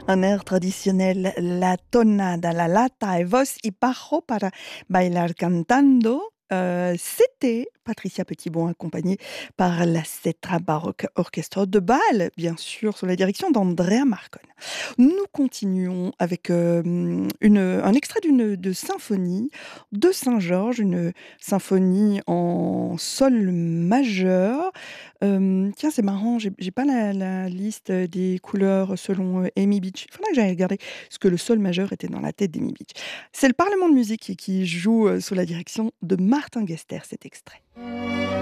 Un air traditionnel, la tonada, la lata e voz y bajo para bailar cantando. C'était Patricia Petitbon accompagnée par la Cetra Baroque Orchestra de Bâle, bien sûr, sous la direction d'Andrea Marcon. Nous continuons avec un extrait de symphonie de Saint-Georges, une symphonie en sol majeur. Tiens, c'est marrant, j'ai pas la liste des couleurs selon Amy Beach. Il faudrait que j'aille regarder ce que le sol majeur était dans la tête d'Amy Beach. C'est le Parlement de musique qui joue sous la direction de Martin Guester cet extrait.